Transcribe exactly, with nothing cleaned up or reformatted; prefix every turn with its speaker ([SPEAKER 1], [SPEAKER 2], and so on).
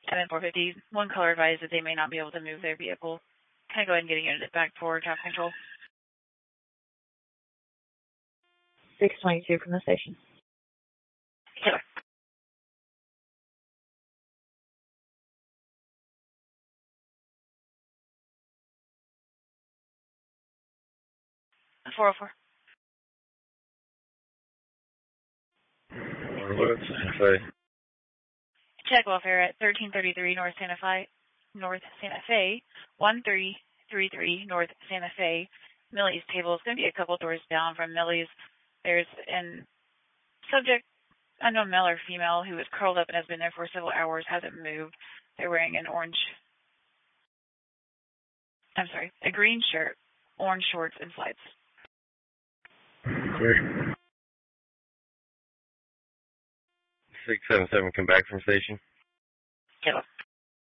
[SPEAKER 1] And then four fifty, one caller advised that they may not be able to move their vehicle. Can I go ahead and get a unit back for traffic control?
[SPEAKER 2] six twenty-two from the station.
[SPEAKER 1] Taylor. four oh four.
[SPEAKER 3] North Santa Fe.
[SPEAKER 1] Check welfare at thirteen thirty-three North Santa Fe, North Santa Fe, one three three three North Santa Fe. Millie's table is going to be a couple doors down from Millie's. There's an subject, unknown male or female, who is curled up and has been there for several hours, hasn't moved. They're wearing an orange, I'm sorry, a green shirt, orange shorts, and slides.
[SPEAKER 3] Clear. six seven seven, come back from station.